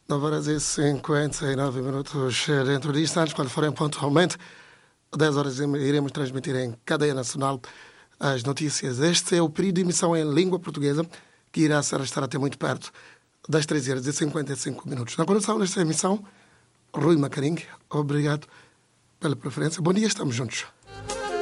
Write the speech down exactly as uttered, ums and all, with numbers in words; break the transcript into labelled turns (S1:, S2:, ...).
S1: nove horas e cinquenta e nove minutos. Dentro de instantes, quando forem pontualmente dez horas, iremos transmitir em cadeia nacional as notícias. Este é o período de emissão em língua portuguesa, que irá ser estar até muito perto das treze horas e cinquenta e cinco minutos. Na condução desta emissão, Rui Macaring, obrigado pela preferência. Bom dia, estamos juntos.